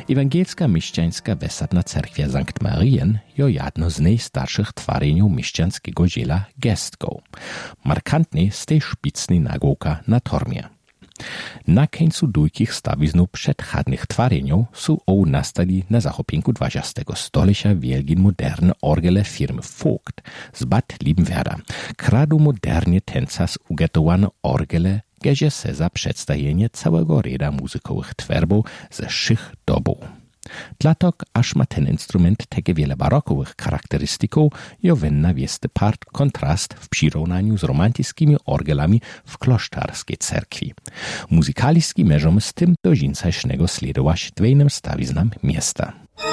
Ewangelska mieszczańska wesadna cerkwia Sankt Marien jo jedno z najstarszych twarzeniów mieszczańskiego dziela gestką. Markantny z tej szpicnej nagłówka na tormie. Na końcu długich stawiznów przedchadnych twarzeniów są nastali na zachopienku XX stolecia wielkie moderne orgele firmy Vogt z Bad Liebenwerda. Kradu modernie tencas ugetowane orgele, geże se za przedstawienie całego reda muzykowych twerbów ze wszech dobów. Dlatok aż ma ten instrument takie wiele barokowych charakterystyków, jo winna wiesty part kontrast w przyrównaniu z romantyckimi orgelami w kloszczarskiej cerkwi. Muzykaliski mierzą z tym do zincajsznego sledować dwejnym stawiznam miasta.